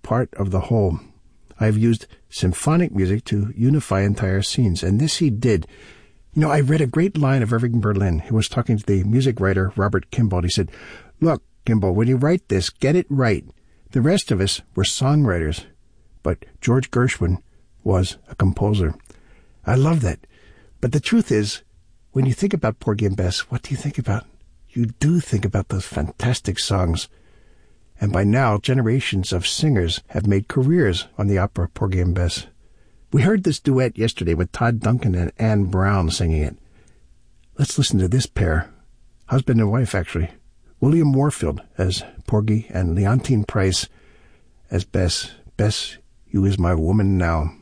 part of the whole. I have used symphonic music to unify entire scenes, and this he did. I read a great line of Irving Berlin, who was talking to the music writer Robert Kimball. He said, "Look, Kimball, when you write this, get it right. The rest of us were songwriters, but George Gershwin was a composer." I love that. But the truth is, when you think about Porgy and Bess, what do you think about? You do think about those fantastic songs. And by now, generations of singers have made careers on the opera Porgy and Bess. We heard this duet yesterday with Todd Duncan and Anne Brown singing it. Let's listen to this pair, husband and wife actually. William Warfield as Porgy and Leontine Price as Bess. Bess, you is my woman now.